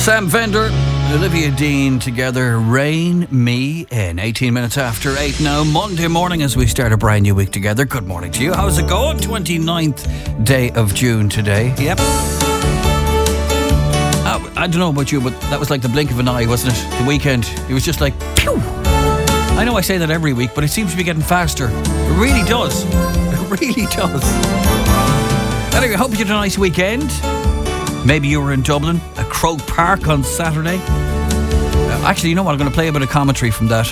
Sam Fender, Olivia Dean together, Rain Me In. 18 minutes after 8 now, Monday morning as we start a brand new week together. Good morning to you. How's it going? 29th day of June today. Yep. I don't know about you, but that was like the blink of an eye, wasn't it? The weekend. It was just like, pew! I know I say that every week, but it seems to be getting faster. It really does. It really does. Anyway, I hope you had a nice weekend. Maybe you were in Dublin at Croke Park on Saturday. Actually, you know what? I'm going to play a bit of commentary from that.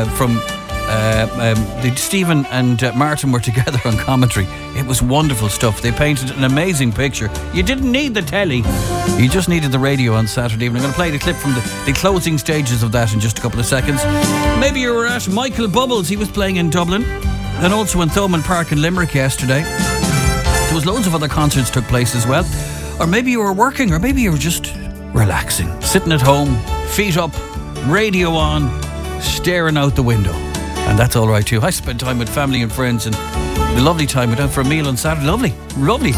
Stephen and Martin were together on commentary. It was wonderful stuff. They painted an amazing picture. You didn't need the telly. You just needed the radio on Saturday evening. I'm going to play the clip from the closing stages of that in just a couple of seconds. Maybe you were at Michael Bubbles. He was playing in Dublin. And also in Thomond Park in Limerick yesterday. There was loads of other concerts took place as well. Or maybe you were working, or maybe you were just relaxing, sitting at home, feet up, radio on, staring out the window. And that's all right too. I spent time with family and friends, and a lovely time. We went out for a meal on Saturday. Lovely.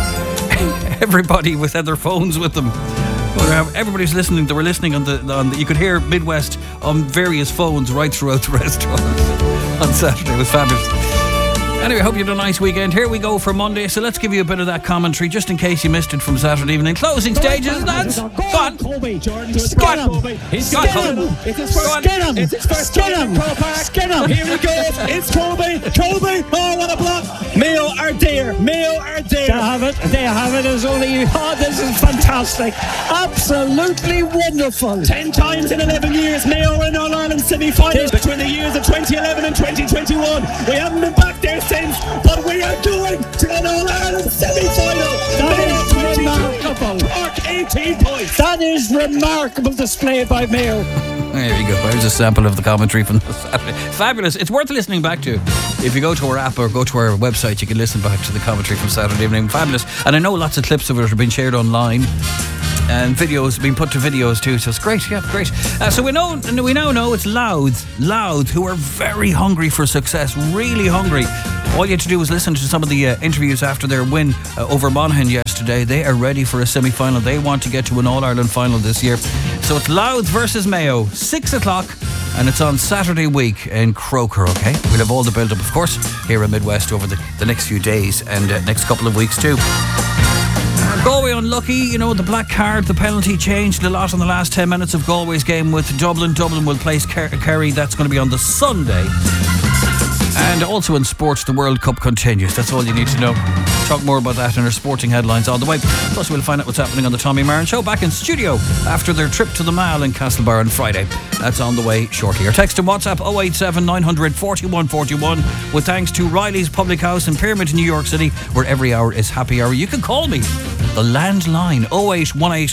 Everybody had their phones with them. Everybody's listening. They were listening on the. You could hear Midwest on various phones right throughout the restaurant on Saturday. It was fabulous. Anyway, I hope you had a nice weekend. Here we go for Monday, so let's give you a bit of that commentary, just in case you missed it from Saturday evening. Closing stages, lads. Go on. Kobe, Jordan to his Get him. It's his first. Get him. It's his first. Get him. Get him. Here he goes. It's Kobe. Oh, what a block. Mayo are there. They have it. It's only. Oh, this is fantastic. Absolutely wonderful. 10 times in 11 years, Mayo are in All-Ireland semi-finals between the years of 2011 and 2021. We haven't been back there since, but we are going to an All-Ireland semi-final. That is remarkable. Park 18 points. That is remarkable display by Mayo. There you go. There's a sample of the commentary from the Saturday. Fabulous. It's worth listening back to. If you go to our app or go to our website, you can listen back to the commentary from Saturday evening. Fabulous. And I know lots of clips of it have been shared online. And videos being put to videos too, so it's great. Yeah, great. So we now know it's Louth who are very hungry for success, really hungry. All you had to do was listen to some of the interviews after their win over Monaghan yesterday. They are ready for a semi-final. They want to get to an All-Ireland final this year. So it's Louth versus Mayo, 6 o'clock, and it's on Saturday week in Croker, okay? We'll have all the build-up, of course, here in Midwest over the next few days and next couple of weeks too. Galway unlucky, the black card, the penalty changed a lot in the last 10 minutes of Galway's game with Dublin. Dublin will place Kerry. That's going to be on the Sunday. And also in sports, the World Cup continues. That's all you need to know. Talk more about that in our sporting headlines all the way. Plus, we'll find out what's happening on the Tommy Marin Show back in studio after their trip to the Mall in Castlebar on Friday. That's on the way shortly. Or text and WhatsApp 087 900 4141 with thanks to Riley's Public House in Pyramid, New York City, where every hour is happy hour. You can call me. The landline 0818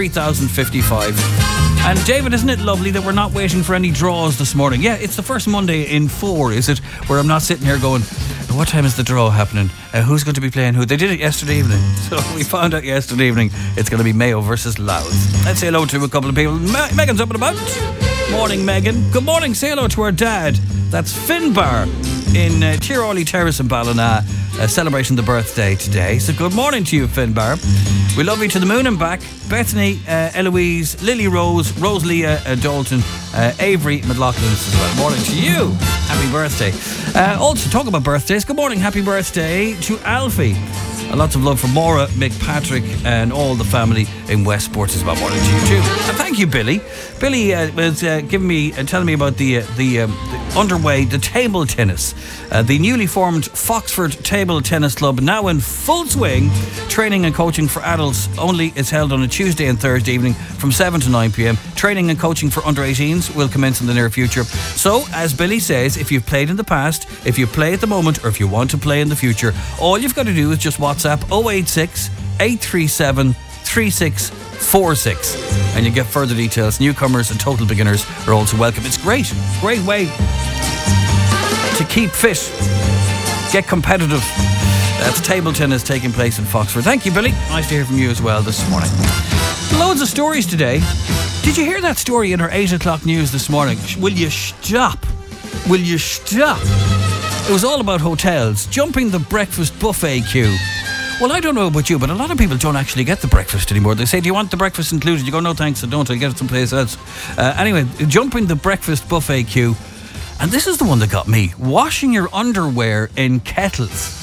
3055. And David, isn't it lovely that we're not waiting for any draws this morning? Yeah, it's the first Monday in 4, is it? Where I'm not sitting here going, what time is the draw happening? Who's going to be playing who? They did it yesterday evening. So we found out yesterday evening it's going to be Mayo versus Louth. Let's say hello to a couple of people. Megan's up and about. Morning, Megan. Good morning. Say hello to our dad. That's Finbar in Tiroli Terrace in Ballina, celebrating the birthday today. So good morning to you, Finbar. We love you to the moon and back. Bethany, Eloise, Lily Rose, Rosalia, Dalton, Avery, McLaughlin as well. Morning to you. Happy birthday. Also, talk about birthdays. Good morning. Happy birthday to Alfie. Lots of love from Maura, Mick, Patrick, and all the family in Westport as well. Morning to you too. And thank you, Billy. Billy was telling me about the underway, the table tennis. The newly formed Foxford Table Tennis Club, now in full swing. Training and coaching for adults only is held on a Tuesday and Thursday evening from 7 to 9 p.m. Training and coaching for under-18s will commence in the near future. So, as Billy says, if you've played in the past, if you play at the moment, or if you want to play in the future, all you've got to do is just WhatsApp 086 837 3646 and you get further details. Newcomers and total beginners are also welcome. It's great way to keep fit, get competitive. That's table tennis taking place in Foxford. Thank you, Billy. Nice to hear from you as well this morning. Loads of stories today. Did you hear that story in our 8 o'clock news this morning? Will you stop? It was all about hotels, jumping the breakfast buffet queue. Well, I don't know about you, but a lot of people don't actually get the breakfast anymore. They say, do you want the breakfast included? You go, no thanks, I don't. I'll get it someplace else. Anyway, jumping the breakfast buffet queue. And this is the one that got me. Washing your underwear in kettles.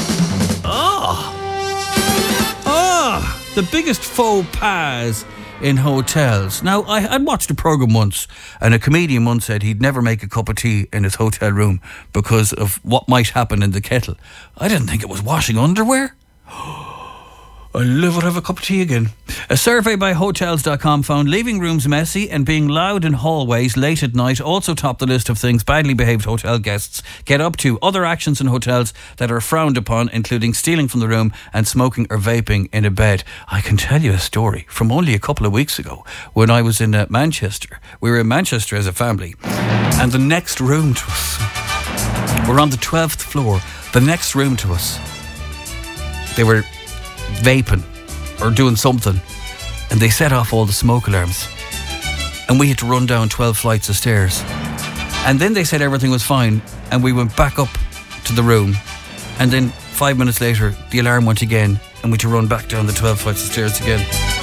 The biggest faux pas in hotels. Now, I'd watched a programme once, and a comedian once said he'd never make a cup of tea in his hotel room because of what might happen in the kettle. I didn't think it was washing underwear. I'll never have a cup of tea again. A survey by Hotels.com found leaving rooms messy and being loud in hallways late at night also topped the list of things badly behaved hotel guests get up to. Other actions in hotels that are frowned upon, including stealing from the room and smoking or vaping in a bed. I can tell you a story from only a couple of weeks ago when I was in Manchester. We were in Manchester as a family, and the next room to us, we're on the 12th floor, the next room to us, they were vaping or doing something, and they set off all the smoke alarms, and we had to run down 12 flights of stairs, and then they said everything was fine, and we went back up to the room, and then 5 minutes later the alarm went again, and we had to run back down the 12 flights of stairs again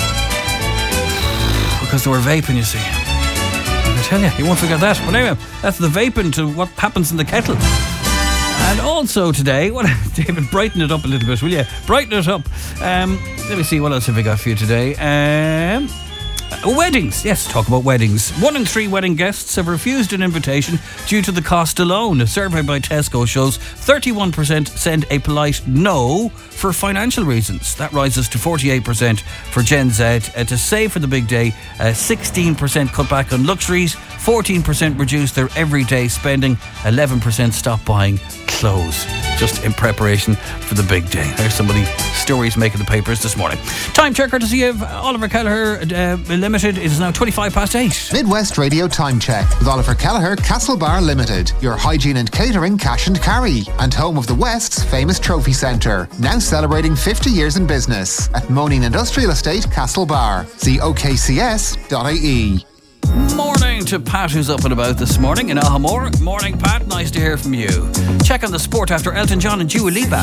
because they were vaping, you see. I tell you won't forget that. But anyway, that's the vaping to what happens in the kettle. And also today, David, brighten it up a little bit, will you? Brighten it up. Let me see, what else have we got for you today? Weddings. Yes, talk about weddings. 1 in 3 wedding guests have refused an invitation due to the cost alone. A survey by Tesco shows 31% send a polite no for financial reasons. That rises to 48% for Gen Z. To save for the big day, 16% cut back on luxuries, 14% reduce their everyday spending, 11% stop buying clothes, just in preparation for the big day. There's some of the stories making the papers this morning. Time check courtesy of Oliver Kelleher Limited. It is now 8:25. Midwest Radio Time Check with Oliver Kelleher Castlebar Limited, your hygiene and catering cash and carry, and home of the West's famous trophy centre, now celebrating 50 years in business at Moaning Industrial Estate, Castlebar. See okcs.ie. Morning to Pat, who's up and about this morning in Ahamore. Morning, Pat. Nice to hear from you. Check on the sport after Elton John and Dua Lipa.